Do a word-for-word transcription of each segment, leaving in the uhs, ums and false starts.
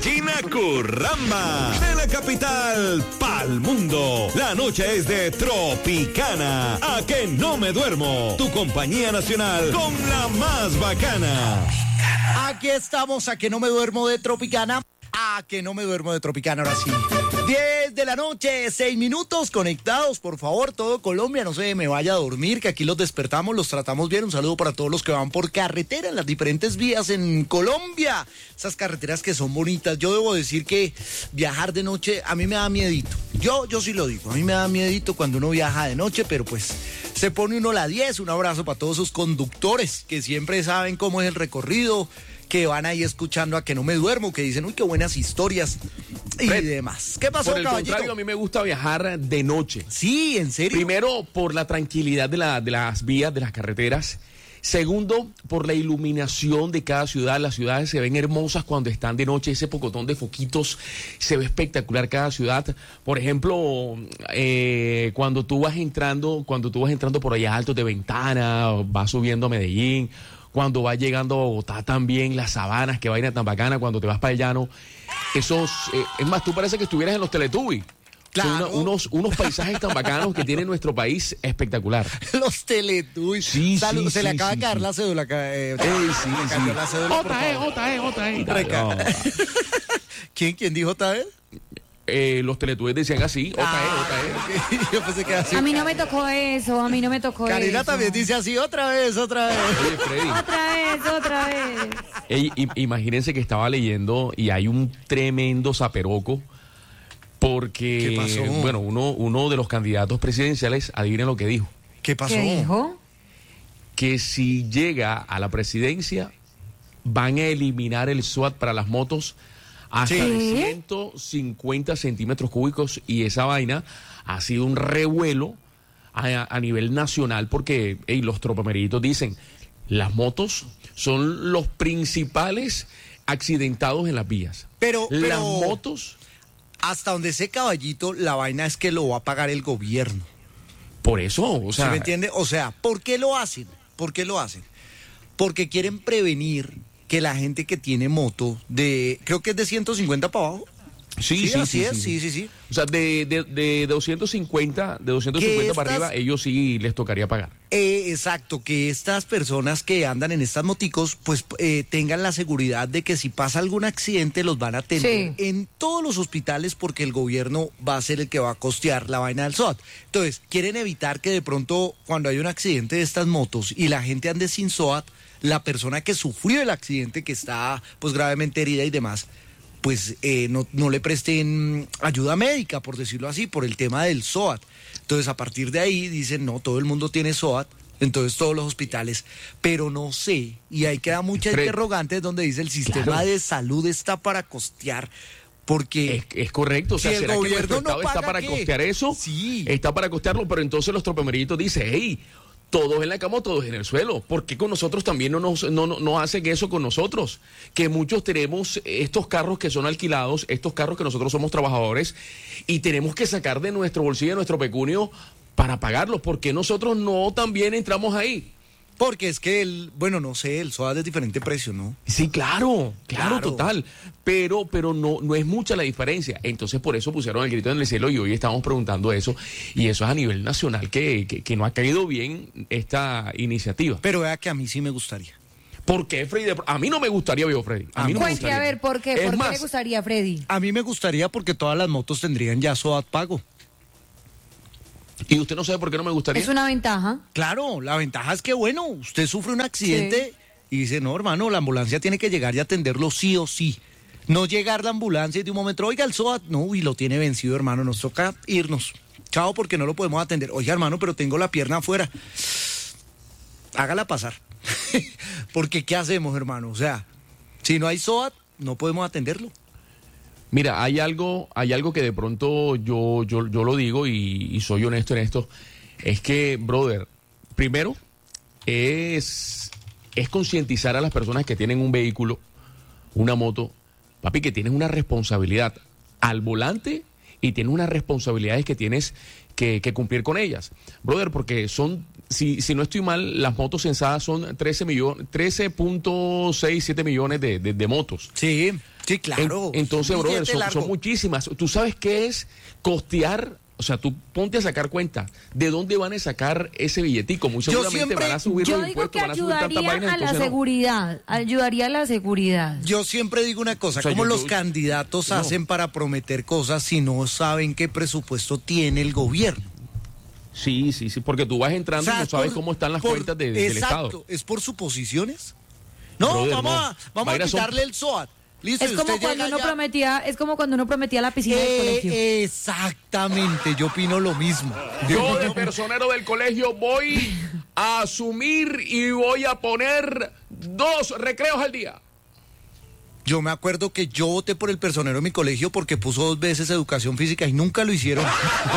China Curramba. De la capital pa'l mundo. La noche es de Tropicana. A que no me duermo. Tu compañía nacional con la más bacana. Aquí estamos, a que no me duermo de Tropicana. A que no me duermo de Tropicana, ahora sí. diez de la noche, seis minutos conectados, por favor, todo Colombia, no se me vaya a dormir, que aquí los despertamos, los tratamos bien. Un saludo para todos los que van por carretera en las diferentes vías en Colombia. Esas carreteras que son bonitas. Yo debo decir que viajar de noche a mí me da miedito. Yo, yo sí lo digo, a mí me da miedito cuando uno viaja de noche, pero pues se pone uno la diez. Un abrazo para todos sus conductores que siempre saben cómo es el recorrido, que van ahí escuchando a que no me duermo, que dicen, uy, qué buenas historias y Fred, demás. ¿Qué pasó, por el caballito? contrario, a mí me gusta viajar de noche. Sí, ¿en serio? Primero, por la tranquilidad de, la, de las vías, de las carreteras. Segundo, por la iluminación de cada ciudad. Las ciudades se ven hermosas cuando están de noche. Ese pocotón de foquitos se ve espectacular cada ciudad. Por ejemplo, eh, cuando tú vas entrando, cuando tú vas entrando por allá altos de Ventana, vas subiendo a Medellín, cuando vas llegando a Bogotá también, las sabanas, que vaina tan bacana, cuando te vas para el llano. Esos, eh, es más, tú parece que estuvieras en los Teletubbies. Claro. Son una, unos, unos paisajes tan bacanos que tiene nuestro país espectacular. Los Teletubbies. Sí, Salud, sí, se le sí, acaba sí, de caer sí. la cédula. Eh, Ey, sí, le cayó sí. la cédula, por Otra vez, favor. otra vez, otra vez. Reca- No. ¿Quién, quién dijo otra vez? Eh, los Teletubbies decían así, otra vez, Ah, otra vez. ok. Yo pensé que así. A mí no me tocó eso, a mí no me tocó Karina eso. también dice así, otra vez, otra vez. Oye, Freddy, Otra vez, otra vez. ey, im- imagínense que estaba leyendo y hay un tremendo zaperoco porque, ¿Qué pasó? bueno, uno, uno de los candidatos presidenciales, adivinen lo que dijo, ¿Qué pasó? ¿Qué dijo? que si llega a la presidencia van a eliminar el SWAT para las motos hasta Sí. de ciento cincuenta centímetros cúbicos, y esa vaina ha sido un revuelo a, a nivel nacional porque ey, los tropameritos dicen, las motos son los principales accidentados en las vías. Pero, las pero motos, hasta donde ese caballito, la vaina es que lo va a pagar el gobierno. por eso, o ¿Se sea, me entiende? O sea, ¿por qué lo hacen? ¿Por qué lo hacen? Porque quieren prevenir que la gente que tiene moto de, creo que es de ciento cincuenta para abajo. sí, sí, así sí, es, sí, sí, sí, sí. O sea, de, de, de doscientos cincuenta, de doscientos cincuenta Que para estas- arriba, ellos sí les tocaría pagar. Eh, exacto, que estas personas que andan en estas moticos, pues eh, tengan la seguridad de que si pasa algún accidente los van a atender Sí. en todos los hospitales, porque el gobierno va a ser el que va a costear la vaina del SOAT. Entonces, quieren evitar que de pronto cuando hay un accidente de estas motos y la gente ande sin SOAT, la persona que sufrió el accidente, que está pues gravemente herida y demás, pues eh, no, no le presten ayuda médica, por decirlo así, por el tema del SOAT. Entonces, a partir de ahí dicen, no, todo el mundo tiene SOAT, entonces todos los hospitales, pero no sé, y ahí queda mucha Fred, interrogante donde dice el sistema claro. de salud está para costear, porque... Es, es correcto, o sea, Si el ¿será que gobierno nuestro no Estado está paga, para ¿qué? costear eso? Sí. Está para costearlo, pero entonces los tropameritos dicen, hey, todos en la cama, todos en el suelo. ¿Por qué con nosotros también no nos no, no, no hacen eso con nosotros? Que muchos tenemos estos carros que son alquilados, estos carros que nosotros somos trabajadores y tenemos que sacar de nuestro bolsillo, de nuestro pecunio para pagarlos. ¿Por qué nosotros no también entramos ahí? Porque es que el, bueno, no sé, el SOAT es de diferente precio, ¿no? Sí, claro, claro, Claro. total. Pero, pero no, no es mucha la diferencia. Entonces, por eso pusieron el grito en el cielo y hoy estamos preguntando eso. Y eso es a nivel nacional, que, que, que no ha caído bien esta iniciativa. Pero vea que a mí sí me gustaría. ¿Por qué, Freddy? A mí no me gustaría, viejo Freddy. A mí no me Cuente gustaría. a ver, ¿por qué? Es ¿Por qué más, le gustaría, Freddy? A mí me gustaría porque todas las motos tendrían ya SOAT pago. ¿y usted no sabe por qué no me gustaría? Es una ventaja. Claro, la ventaja es que, bueno, usted sufre un accidente y dice, no, hermano, la ambulancia tiene que llegar y atenderlo sí o sí. No llegar la ambulancia y de un momento, oiga, el SOAT, no, y lo tiene vencido, hermano, nos toca irnos. Chao, porque no lo podemos atender. Oiga, hermano, pero tengo la pierna afuera. Hágala pasar. Porque, ¿qué hacemos, hermano? O sea, si no hay SOAT, no podemos atenderlo. Mira, hay algo, hay algo que de pronto yo, yo, yo lo digo y, y soy honesto en esto. Es que, brother, primero es, es concientizar a las personas que tienen un vehículo, una moto, papi, que tienes una responsabilidad al volante y tienes unas responsabilidades que tienes que, que cumplir con ellas. Brother, porque son, si, si no estoy mal, las motos censadas son trece millones, trece punto seis siete millones de, de, de motos. Sí. Sí, claro. En- entonces, un brother, billete son, largo. son muchísimas. ¿Tú sabes qué es costear? O sea, tú ponte a sacar cuenta. ¿De dónde van a sacar ese billetico? Muy Yo seguramente siempre- van a subir Yo los digo impuestos, que van a subir tantas ayudaría vainas. a la entonces no. seguridad, ayudaría a la seguridad. Yo siempre digo una cosa, O sea, ¿cómo yo- los yo- candidatos no. hacen para prometer cosas si no saben qué presupuesto tiene el gobierno? Sí, sí, sí, porque tú vas entrando O sea, y no sabes por- cómo están las por- cuentas de- del exacto, Estado. ¿es por suposiciones? No, Brother, vamos, no. A, vamos a Mayra, son- quitarle el S O A T. Listo, Es y como usted cuando llega uno ya- prometía, es como cuando uno prometía la piscina del Eh, colegio. exactamente, yo opino lo mismo. Yo de personero del colegio voy a asumir y voy a poner dos recreos al día. Yo me acuerdo que yo voté por el personero de mi colegio porque puso dos veces educación física y nunca lo hicieron.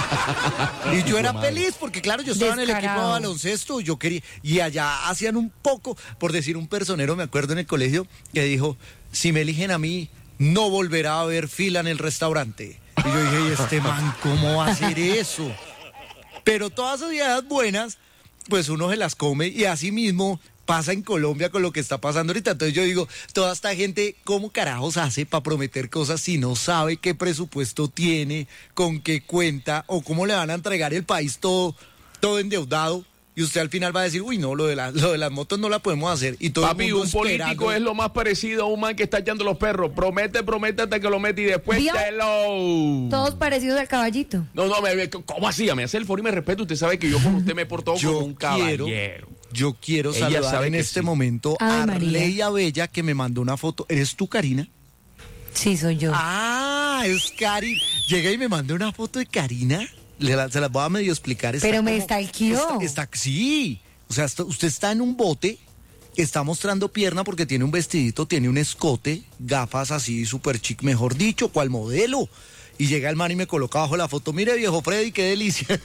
Y yo era feliz porque, claro, yo estaba en el equipo de Descarado. baloncesto, yo quería, y allá hacían un poco, por decir un personero, me acuerdo en el colegio, que dijo, si me eligen a mí, no volverá a haber fila en el restaurante. Y yo dije, ¿y este man cómo va a hacer eso? Pero todas esas ideas buenas, pues uno se las come y así mismo pasa en Colombia con lo que está pasando ahorita. Entonces yo digo, toda esta gente, ¿cómo carajos hace para prometer cosas si no sabe qué presupuesto tiene, con qué cuenta, o cómo le van a entregar el país todo, todo endeudado? Y usted al final va a decir, uy, no, lo de, la, lo de las motos no la podemos hacer. Y todo Papi, el mundo un político esperando. es lo más parecido a un man que está echando los perros. Promete, promete hasta que lo mete y después ¿Vio? te lo... Todos parecidos al caballito. No, no, me, ¿cómo así? Me hace el foro y me respeto. Usted sabe que yo con usted me he portado Yo como un quiero- caballero. Yo quiero Ella saludar sabe en que este sí. momento Ay, a María. Arleia Bella, que me mandó una foto. ¿Eres tú, Karina? Sí, soy yo. Ah, es Karina. Llega y me mandó una foto de Karina. Le la- se las voy a medio explicar. Está Pero me como- stalkeó. Está, está- sí. O sea, está- usted está en un bote, está mostrando pierna porque tiene un vestidito, tiene un escote, gafas así súper chic, mejor dicho, ¿cuál modelo? Y llega el man y me coloca abajo la foto. Mire, viejo Freddy, qué delicia.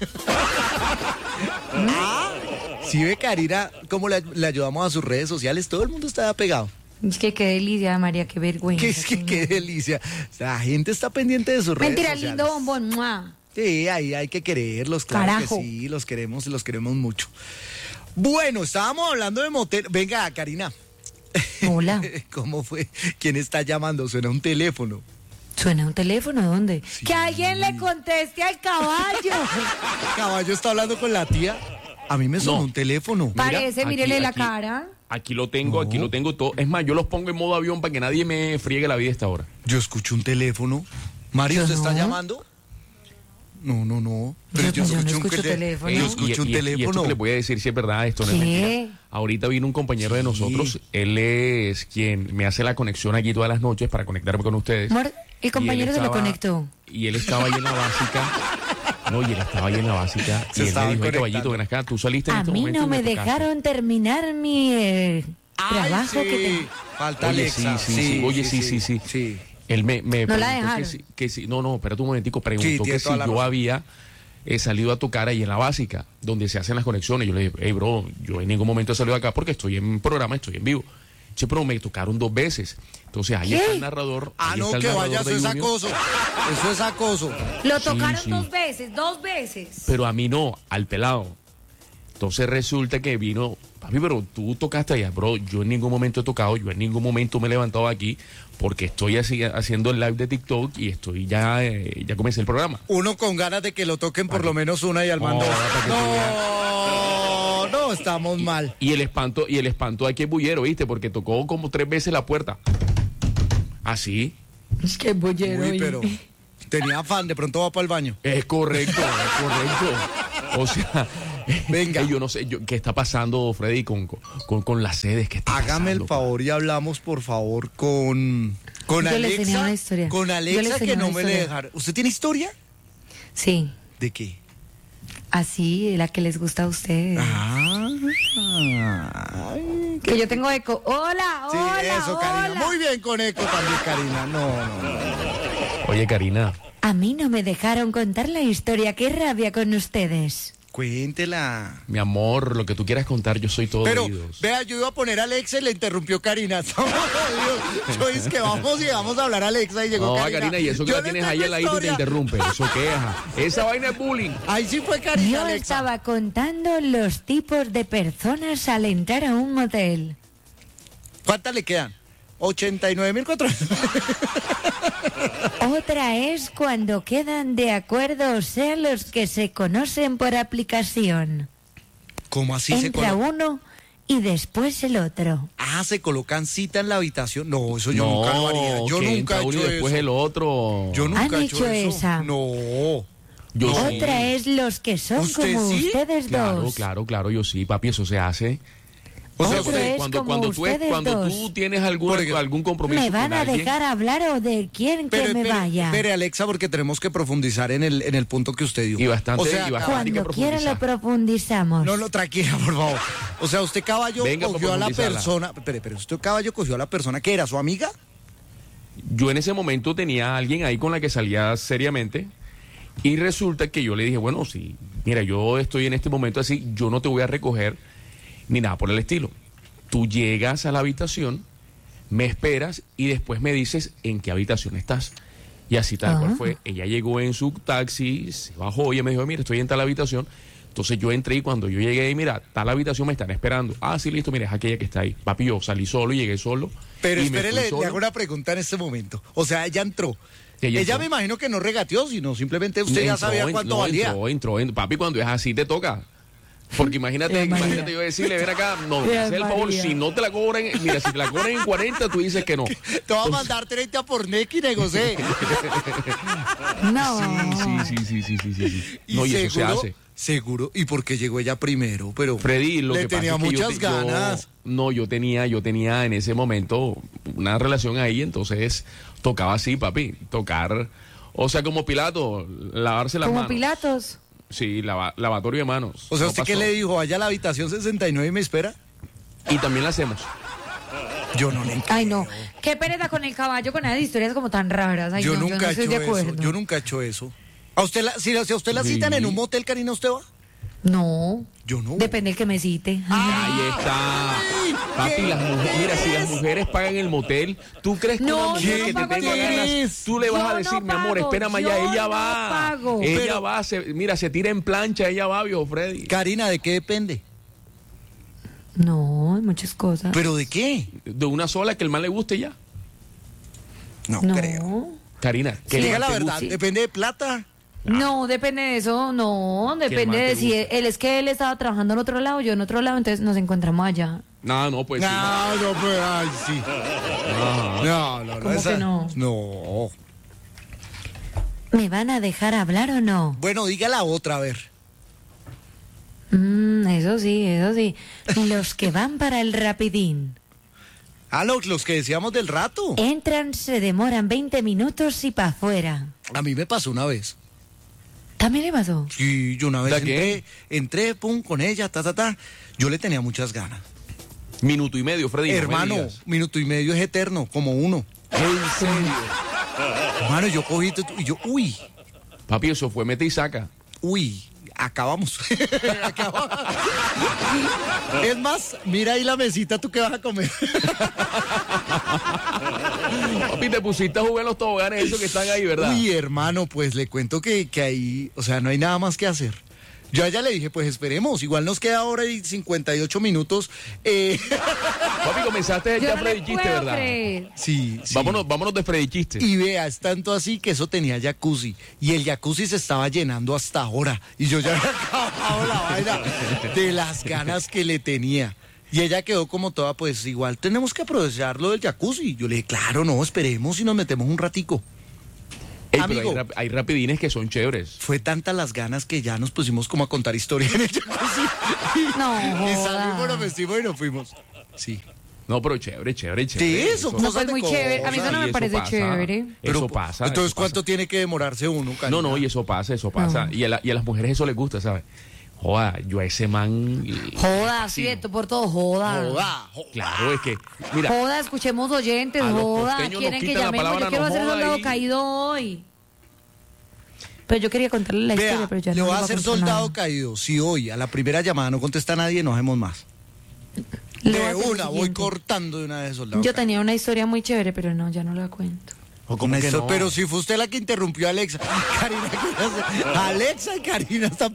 Ah, sí ve, Karina, cómo le, le ayudamos a sus redes sociales. Todo el mundo está pegado. Es que qué delicia, María, qué vergüenza. Que es que qué delicia. La gente está pendiente de sus redes Mentira, sociales. lindo bombón. ¡Mua! Sí, ahí hay que quererlos, claro Carajo. que sí, los queremos y los queremos mucho. Bueno, estábamos hablando de motel. Venga, Karina. Hola. ¿Cómo fue? ¿Quién está llamando? Suena un teléfono. ¿Suena un teléfono? ¿Dónde? Que alguien le conteste al caballo. Caballo está hablando con la tía. A mí me sonó No. un teléfono. Parece, aquí- mírele la aquí- cara. Aquí lo tengo, aquí lo tengo todo. Es más, yo los pongo en modo avión para que nadie me friegue la vida a esta hora. Yo escucho un teléfono. Mario, Yo ¿usted está no. llamando? No, no, no. Pero Yo- yo, yo no escucho un escucho tele- teléfono. Yo No. escucho un y, y- y esto teléfono. que le voy a decir si es verdad, esto no es ¿Qué? mentira. Ahorita vino un compañero de nosotros, él es quien me hace la conexión aquí todas las noches para conectarme con ustedes. Amor, el Y él compañero se lo estaba- conectó. Y él estaba ahí en la básica. No, y él estaba ahí en la básica. Se y él estaban me dijo, "Hey, conectando. caballito, ven acá, tú saliste en A este mí momento no y me tocaste". dejaron terminar mi eh, Ay, trabajo sí. que te... Falta Oye, Alexa. sí, sí, sí. Oye, sí, sí, sí. sí. Él me, me No la preguntó dejaron. que si, que si- no, no, espérate un momentico, Sí, preguntó tiene que si toda la yo razón. había eh, salido a tocar ahí en la básica, donde se hacen las conexiones. Yo le dije, hey, bro, yo en ningún momento he salido acá porque estoy en programa, estoy en vivo. Che, pero me tocaron dos veces. Entonces ahí ¿Qué? está el narrador. Ah, ahí no, está el que narrador vaya, eso de es Junior. acoso. Eso es acoso. Lo Sí, tocaron sí. dos veces, dos veces. Pero a mí no, al pelado. Entonces resulta que vino, papi, pero tú tocaste allá, bro. Yo en ningún momento he tocado, yo en ningún momento me he levantado aquí porque estoy así, haciendo el live de TikTok y estoy ya, eh, ya comencé el programa. Uno con ganas de que lo toquen por Vale. lo menos una y al No, mando. para que No, no, estamos mal. Y el espanto, y el espanto aquí es bullero, ¿viste? Porque tocó como tres veces la puerta. Así. Es que bollero. Uy, pero tenía afán, de pronto va para el baño. Es correcto, es correcto. O sea, Venga. eh, yo no sé yo, qué está pasando, Freddy, con, con, con las sedes que está Hágame el pasando? favor y hablamos, por favor, con, con Yo les tenía Alexa. una historia. Con Yo Alexa les que tenía no una me le historia. dejaron. ¿Usted tiene historia? Sí, ¿De qué? así, la que les gusta a ustedes. Ah, ay, Que yo tengo eco. Hola, sí, hola, eso, Karina. hola. Muy bien con eco también, Karina. No, no, no. Oye, Karina, A mí no me dejaron contar la historia. Qué rabia con ustedes. Cuéntela. mi amor, lo que tú quieras contar, yo soy todo Pero, oídos. vea, yo iba a poner a Alexa y le interrumpió Karina. Estamos jodidos. Yo es que vamos y vamos a hablar a Alexa y llegó No, Karina. Karina, y eso que Yo la le tienes tengo ahí al ladito y te historia. interrumpe. Eso queja. Esa vaina es bullying. Ahí sí fue Karina, Yo Alexa. estaba contando los tipos de personas al entrar a un motel. ¿Cuántas le quedan? ochenta y nueve mil cuatrocientos. Otra es cuando quedan de acuerdo, o sea, los que se conocen por aplicación. ¿Cómo así se Entra coloca? uno y después el otro. Ah, se colocan cita en la habitación. No, eso yo no, nunca lo haría. Yo que nunca entra he uno hecho y después eso. el otro. Yo nunca ¿Han he hecho, hecho eso. esa? No. Yo No. sí. Otra es los que son ¿Usted como sí? ustedes Claro, dos. claro, claro, yo sí, papi, eso se hace. O sea, Otro usted- es cuando, como cuando, tú, es- ustedes cuando dos. tú tienes algún, Por ejemplo, algún compromiso ¿Me van con a alguien, dejar hablar o de quién que Pero me espere, vaya? espere, Alexa, porque tenemos que profundizar en el, en el punto que usted dio. Y bastante, O sea, y bastante. hay que Cuando quiera lo profundizar. profundizamos. No, no, tranquila, por favor. O sea, usted caballo Venga, cogió a la profundizarla. persona. Espere, pero usted caballo cogió a la persona que era su amiga. Yo en ese momento tenía a alguien ahí con la que salía seriamente y resulta que yo le dije, bueno, sí, mira, yo estoy en este momento así, yo no te voy a recoger ni nada por el estilo. Tú llegas a la habitación, me esperas y después me dices en qué habitación estás. Y así tal cual Ah. fue. Ella llegó en su taxi, se bajó y ella me dijo, mira, estoy en tal habitación. Entonces yo entré y cuando yo llegué, y mira, tal habitación me están esperando. Ah, sí, listo, mira, es aquella que está ahí. Papi, yo salí solo, llegué solo. Pero y me espere, fui le, le solo. hago una pregunta en este momento. O sea, ella entró. Ella Ella, entró. me imagino que no regateó, sino simplemente usted ya Entró, sabía en- cuánto no, valía. Entró, entró, entró. Papi, cuando es así te toca. Porque imagínate, Ave María. imagínate yo decirle, ven acá, no, Ave haz el favor, María. si no te la cobran, mira, si te la cobran en cuarenta, tú dices que no. Te va a mandar treinta por Nequi, negocié. No. Sí, sí, sí, sí, sí, sí, sí. Y No, y eso se seguro, hace. seguro. ¿Y por qué llegó ella primero? Pero Freddy, lo le que tenía pasa es que yo muchas te- yo- ganas. no, yo tenía, yo tenía en ese momento una relación ahí, entonces tocaba así, papi, tocar, o sea, como Pilato, lavarse las Como manos. Pilatos. Sí, lava- lavatorio de manos. O sea, No ¿usted qué pasó. le dijo? Vaya a la habitación sesenta y nueve y me espera. Y también la hacemos. Yo no le Ay, no. Qué pereza con el caballo, con esas historias como tan raras. Ay, yo no, nunca yo no he estoy hecho de acuerdo. eso. Yo nunca he hecho eso. ¿A usted la, si, si a usted la Sí. citan en un motel, Karina, usted va? No. Yo no. Depende del que me cite. Ahí está. Papi, las mujeres, mira, si las mujeres pagan el motel, ¿tú crees que No, una yo mujer no que te pago tenga el ganas, motel. tú le vas Yo a decir, no mi amor, pago, espérame allá, yo ella no va. pago. Ella Pero- va, se- mira, se tira en plancha, ella va, viejo Freddy. Karina, ¿de qué depende? No, hay muchas cosas. ¿Pero de qué? De una sola que el man le guste ya. No, no. creo. Karina, que Que el diga man la te verdad, guste. depende de plata. No, depende de eso, no, depende man te de si gusta. él, él es que él estaba trabajando en otro lado, yo en otro lado, entonces nos encontramos allá. No, no, pues sí. No, no, pues, ay, sí. No, no, no. ¿Cómo esa- que no? No. ¿Me van a dejar hablar o no? Bueno, diga la otra, a ver. Mm, eso sí, eso sí. Los que van para el rapidín. Ah, los, los que decíamos del rato. Entran, se demoran veinte minutos y para afuera. A mí me pasó una vez. ¿También le pasó? Sí, yo una vez ¿De qué? entré, entré, pum, con ella, ta, ta, ta. Yo le tenía muchas ganas. Minuto y medio, Freddy. no me Hermano, digas. minuto y medio es eterno, como uno. En serio. Hermano, yo cogí tu- y yo, uy, Papi, eso fue mete y saca. uy, acabamos. Acabamos. Es más, mira ahí la mesita, ¿tú qué vas a comer? Papi, te pusiste a jugar en los toboganes esos que están ahí, ¿verdad? Uy, hermano, pues le cuento que, que ahí, o sea, no hay nada más que hacer. Yo a ella le dije, pues esperemos, igual nos queda ahora y cincuenta y ocho minutos. Eh, Papi, comenzaste Yo ya no Freddy le Chiste, puedo ¿verdad? creer. sí, sí. Vámonos, vámonos de Freddy Chiste. Y vea, es tanto así que eso tenía jacuzzi. Y el jacuzzi se estaba llenando hasta ahora. Y yo ya había acabado la vaina de las ganas que le tenía. Y ella quedó como toda, pues igual tenemos que aprovechar lo del jacuzzi. Yo le dije, claro, no, esperemos y nos metemos un ratico. Ey, pero amigo. hay, rap- hay rapidines que son chéveres. Fue tantas las ganas que ya nos pusimos como a contar historias en el jacuzzi. No, Y joda. salimos, nos vestimos y nos fuimos. Sí. No, pero chévere, chévere, Sí, chévere. eso, No, cosas pues de muy chévere. A mí eso cosas. no Sí, me parece pasa. chévere. Eso pasa. Entonces, eso ¿cuánto pasa. tiene que demorarse uno, Karina? No, no, y eso pasa, eso pasa. No. Y, a la- y a las mujeres eso les gusta, ¿sabes? Joda, yo a ese man... Joda, cierto, por todo, joda. Joda, joda. Claro, es que, mira, Joda, escuchemos oyentes, A los joda. costeños nos Quieren que quitan la llamemos. palabra Yo quiero no hacer joda soldado y- caído hoy. Pero yo quería contarle la historia, Vea, pero ya le no voy a les hacer contar soldado nada. caído. Si hoy a la primera llamada no contesta nadie, no hacemos más. Le voy a De hacer lo una, voy siguiente. cortando de una vez soldado. Yo caído. tenía una historia muy chévere, pero no, ya no la cuento. ¿o cómo Una que histo- no? Pero si fue usted la que interrumpió a Alexa. Karina, ¿qué hace? Alexa y Karina están